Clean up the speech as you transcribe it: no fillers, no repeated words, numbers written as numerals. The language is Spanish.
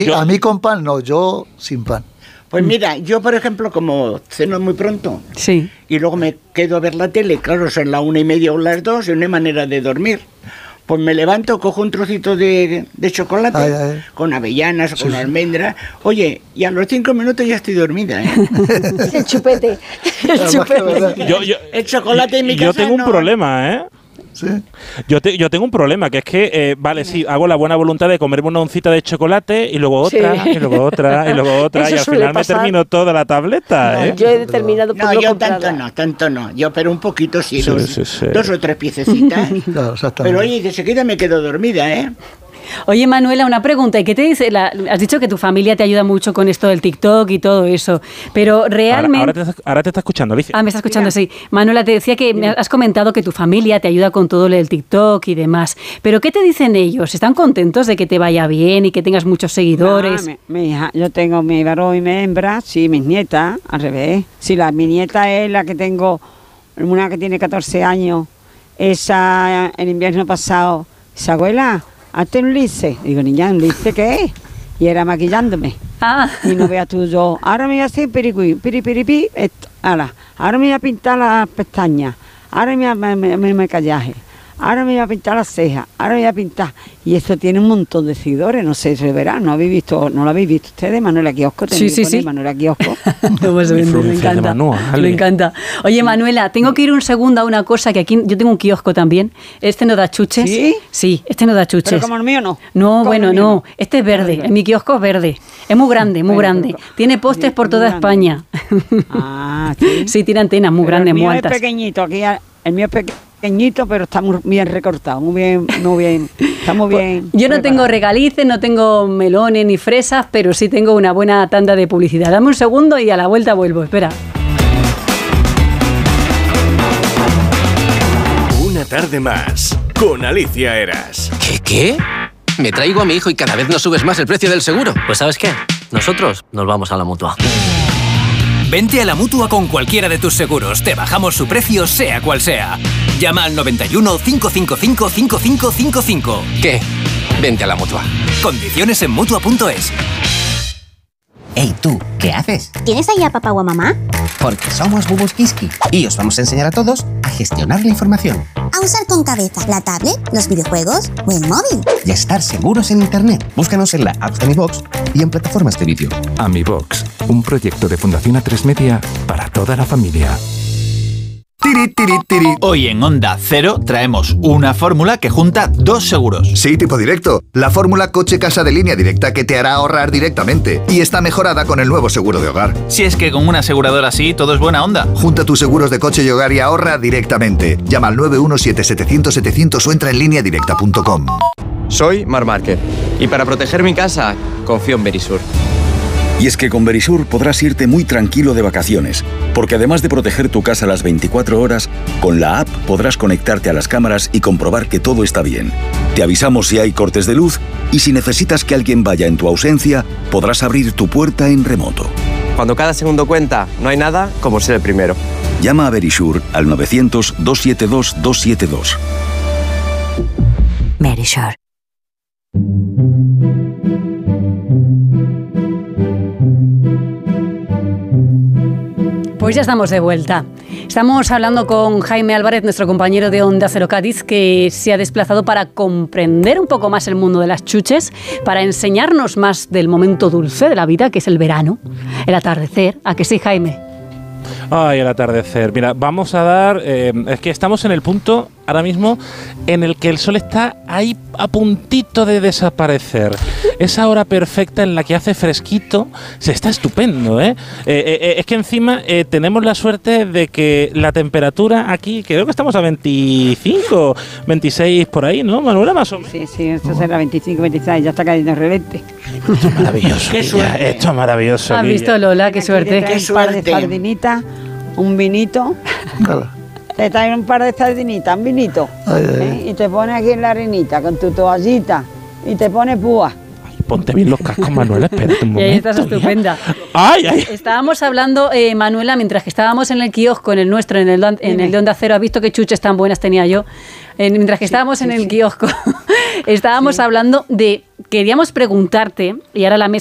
A mí con pan no, yo sin pan. Pues mira, yo por ejemplo, como ceno muy pronto, sí, y luego me quedo a ver la tele, claro, son las 1:30 o las 2, y no hay manera de dormir. Pues me levanto, cojo un trocito de chocolate, con avellanas, con almendras. Oye, y a los 5 minutos ya estoy dormida, ¿eh? El chupete. El chocolate en mi casa. Yo tengo un problema, ¿eh? ¿Sí? Yo tengo un problema, que es que, sí, hago la buena voluntad de comerme una oncita de chocolate y luego otra, y luego otra, y luego otra, y al final me termino toda la tableta, ¿eh? Yo he determinado por yo tanto no. Yo, pero un poquito sí, dos o tres piececitas. Claro, exactamente. Pero oye, de seguida me quedo dormida, ¿eh? Oye, Manuela, una pregunta. ¿Y qué te dice? Has dicho que tu familia te ayuda mucho con esto del TikTok y todo eso, pero realmente... Ahora te está escuchando, Alicia. Me está escuchando, sí. Manuela, te decía que me has comentado que tu familia te ayuda con todo el TikTok y demás, pero ¿qué te dicen ellos? ¿Están contentos de que te vaya bien y que tengas muchos seguidores? Mi hija, yo tengo mi varón y mi hembra, sí, mis nietas, al revés. Sí, mi nieta es la que tengo, una que tiene 14 años, esa el invierno pasado, esa abuela... hazte un lice. Digo, niña, ¿un lice qué es? Y era maquillándome. Y no veas tú, yo, ahora me voy a hacer piripiripi, ahora me voy a pintar las pestañas, ahora me voy a maquillaje, ahora me voy a pintar las cejas, ahora me voy a pintar. Y esto tiene un montón de seguidores, no sé, se verá, ¿no lo habéis visto ustedes? Manuela Kiosco, sí. Manuela Kiosco. Me encanta. Oye, Manuela, tengo que ir un segundo a una cosa, que aquí yo tengo un kiosco también. Este no da chuches. ¿Sí? Sí, este no da chuches. Pero como el mío no. No, bueno, no. Este es verde. En mi kiosco es verde. Es muy grande, muy grande. Tiene postes por toda España. Sí. Sí, tiene antenas muy grandes, muy altas. El mío es pequeñito, aquí el mío es pequeñito, pero está muy bien recortado, muy bien, está muy bien. Yo no tengo regalices, no tengo melones ni fresas, pero sí tengo una buena tanda de publicidad. Dame un segundo y a la vuelta vuelvo, espera. Una tarde más, con Alicia Eras. ¿Qué? Me traigo a mi hijo y cada vez nos subes más el precio del seguro. Pues ¿sabes qué? Nosotros nos vamos a la Mutua. Vente a la Mutua con cualquiera de tus seguros. Te bajamos su precio, sea cual sea. Llama al 91 555 5555. ¿Qué? Vente a la Mutua. Condiciones en Mutua.es. Ey, tú, ¿qué haces? ¿Tienes ahí a papá o a mamá? Porque somos Bubus Kiski y os vamos a enseñar a todos a gestionar la información. A usar con cabeza la tablet, los videojuegos o el móvil. Y a estar seguros en Internet. Búscanos en la app de AmiBox y en plataformas de vídeo. AmiBox, un proyecto de Fundación A3 Media para toda la familia. Hoy en Onda Cero traemos una fórmula que junta dos seguros. Sí, tipo directo. La fórmula coche-casa de línea directa que te hará ahorrar directamente. Y está mejorada con el nuevo seguro de hogar. Si es que con una aseguradora así todo es buena onda. Junta tus seguros de coche y hogar y ahorra directamente. Llama al 917-700-700 o entra en lineadirecta.com. Soy Marc Márquez y para proteger mi casa confío en Verisur. Y es que con Verisur podrás irte muy tranquilo de vacaciones, porque además de proteger tu casa las 24 horas, con la app podrás conectarte a las cámaras y comprobar que todo está bien. Te avisamos si hay cortes de luz y si necesitas que alguien vaya en tu ausencia, podrás abrir tu puerta en remoto. Cuando cada segundo cuenta, no hay nada como ser el primero. Llama a Verisur al 900-272-272. Verisur. Pues ya estamos de vuelta. Estamos hablando con Jaime Álvarez, nuestro compañero de Onda Cero Cádiz, que se ha desplazado para comprender un poco más el mundo de las chuches, para enseñarnos más del momento dulce de la vida, que es el verano, el atardecer. ¿A que sí, Jaime? Ay, el atardecer. Mira, vamos a dar... es que estamos en el punto ahora mismo en el que el sol está ahí a puntito de desaparecer. Esa hora perfecta en la que hace fresquito, se está estupendo, ¿eh? Es que encima tenemos la suerte de que la temperatura aquí, creo que estamos a 25, 26 por ahí, ¿no, Manuela? Más o menos. Sí, esto será 25, 26, ya está cayendo el relente. Esto es maravilloso. Qué suerte. Esto es maravilloso. ¿Has visto, Lola? Qué suerte. Qué suerte. Un par de sardinitas, un vinito. Te traen un par de sardinitas, un vinito. Y te pones aquí en la arenita con tu toallita y te pones púa. Ponte bien los cascos, Manuela, espérate un momento. Y ahí estás estupenda. Ay. Estábamos hablando, Manuela, mientras que estábamos en el kiosco, en el nuestro, en el de Onda Cero, ¿has visto qué chuches tan buenas tenía yo? Mientras que estábamos en el kiosco, estábamos hablando de queríamos preguntarte, y ahora la mesa